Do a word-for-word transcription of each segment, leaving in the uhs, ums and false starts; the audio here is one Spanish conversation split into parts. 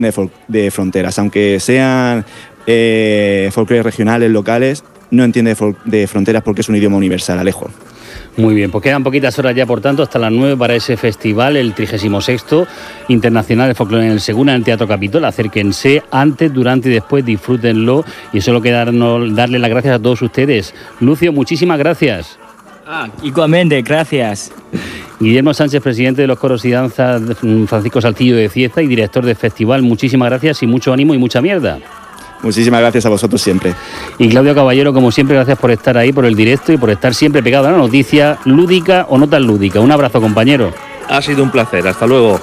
de, fol- de fronteras, aunque sean eh, folclores regionales, locales, no entiende de, fol- de fronteras porque es un idioma universal, Alejo. Muy bien, pues quedan poquitas horas ya, por tanto, hasta las nueve para ese festival, el trigésimo sexto Internacional de Folclore en el Seguna, en el Teatro Capitol. Acérquense antes, durante y después, disfrútenlo, y solo queda darnos, darle las gracias a todos ustedes. Lucio, muchísimas gracias. Ah, igualmente, gracias. Guillermo Sánchez, presidente de los coros y danzas Francisco Saltillo de Cieza y director del festival, muchísimas gracias y mucho ánimo y mucha mierda. Muchísimas gracias a vosotros siempre. Y Claudio Caballero, como siempre, gracias por estar ahí, por el directo y por estar siempre pegado a la noticia, lúdica o no tan lúdica. Un abrazo, compañero. Ha sido un placer, hasta luego.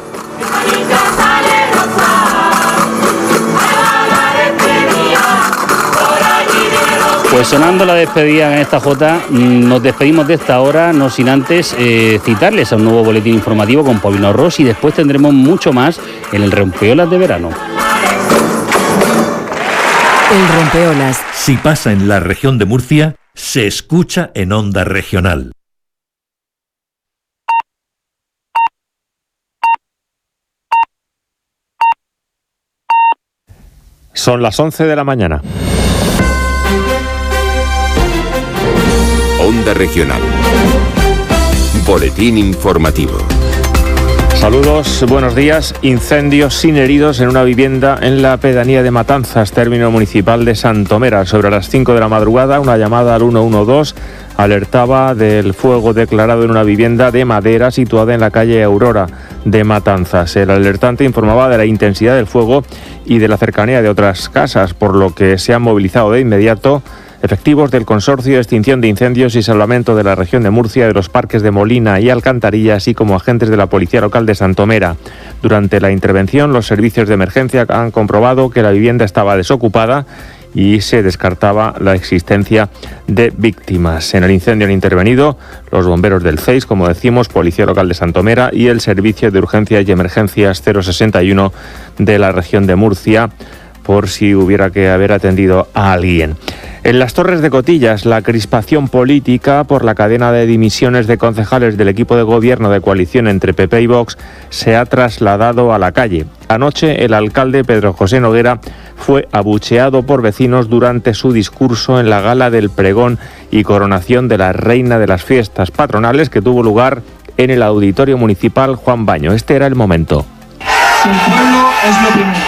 Pues sonando la despedida en esta Jota, nos despedimos de esta hora, no sin antes eh, citarles a un nuevo boletín informativo con Paulino Ross, y después tendremos mucho más en el Rompeolas de verano. El Rompeolas. Si pasa en la región de Murcia, se escucha en Onda Regional. Son las once de la mañana. Onda Regional. Boletín informativo. Saludos, buenos días. Incendios sin heridos en una vivienda en la pedanía de Matanzas, término municipal de Santomera. Sobre las cinco de la madrugada, una llamada al uno uno dos alertaba del fuego declarado en una vivienda de madera situada en la calle Aurora de Matanzas. El alertante informaba de la intensidad del fuego y de la cercanía de otras casas, por lo que se han movilizado de inmediato efectivos del Consorcio de Extinción de Incendios y Salvamento de la región de Murcia, de los parques de Molina y Alcantarilla, así como agentes de la Policía Local de Santomera. Durante la intervención, los servicios de emergencia han comprobado que la vivienda estaba desocupada y se descartaba la existencia de víctimas. En el incendio han intervenido los bomberos del C E I S, como decimos, Policía Local de Santomera y el Servicio de Urgencias y Emergencias cero sesenta y uno de la región de Murcia, por si hubiera que haber atendido a alguien. En las Torres de Cotillas, la crispación política por la cadena de dimisiones de concejales del equipo de gobierno de coalición entre P P y Vox se ha trasladado a la calle. Anoche, el alcalde Pedro José Noguera fue abucheado por vecinos durante su discurso en la gala del pregón y coronación de la reina de las fiestas patronales, que tuvo lugar en el Auditorio Municipal Juan Baño. Este era el momento. El pueblo es lo primero.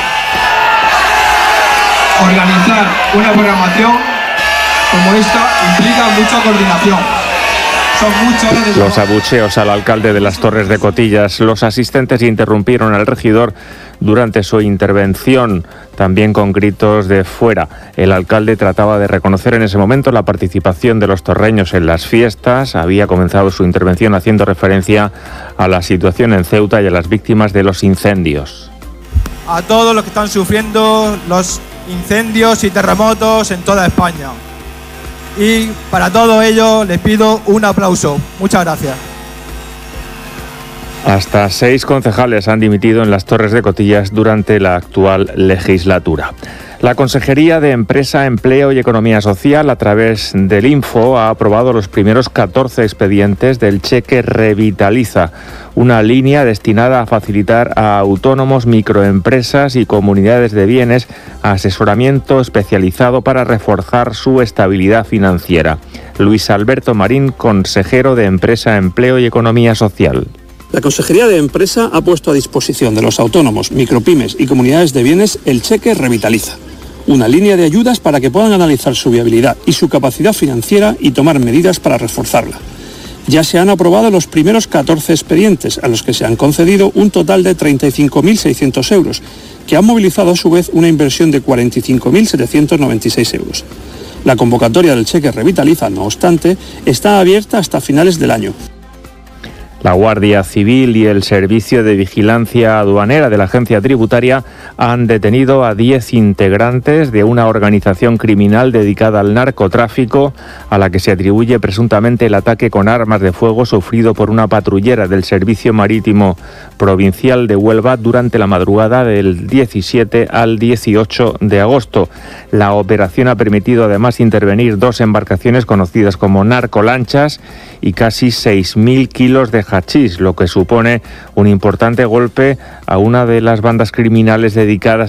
Organizar una programación como esta implica mucha coordinación. Son muchas horas de Los abucheos al alcalde de las Torres de Cotillas. Los asistentes interrumpieron al regidor durante su intervención, también con gritos de fuera. El alcalde trataba de reconocer en ese momento la participación de los torreños en las fiestas. Había comenzado su intervención haciendo referencia a la situación en Ceuta y a las víctimas de los incendios. A todos los que están sufriendo los incendios y terremotos en toda España. Y para todo ello les pido un aplauso. Muchas gracias. Hasta seis concejales han dimitido en las Torres de Cotillas durante la actual legislatura. La Consejería de Empresa, Empleo y Economía Social, a través del Info, ha aprobado los primeros catorce expedientes del Cheque Revitaliza, una línea destinada a facilitar a autónomos, microempresas y comunidades de bienes asesoramiento especializado para reforzar su estabilidad financiera. Luis Alberto Marín, consejero de Empresa, Empleo y Economía Social. La Consejería de Empresa ha puesto a disposición de los autónomos, micropymes y comunidades de bienes el Cheque Revitaliza, una línea de ayudas para que puedan analizar su viabilidad y su capacidad financiera y tomar medidas para reforzarla. Ya se han aprobado los primeros catorce expedientes, a los que se han concedido un total de treinta y cinco mil seiscientos euros, que han movilizado a su vez una inversión de cuarenta y cinco mil setecientos noventa y seis euros. La convocatoria del Cheque Revitaliza, no obstante, está abierta hasta finales del año. La Guardia Civil y el Servicio de Vigilancia Aduanera de la Agencia Tributaria han detenido a diez integrantes de una organización criminal dedicada al narcotráfico, a la que se atribuye presuntamente el ataque con armas de fuego sufrido por una patrullera del Servicio Marítimo Provincial de Huelva durante la madrugada del diecisiete al dieciocho de agosto. La operación ha permitido además intervenir dos embarcaciones conocidas como narcolanchas y casi seis mil kilos de hachís, lo que supone un importante golpe a una de las bandas criminales dedicadas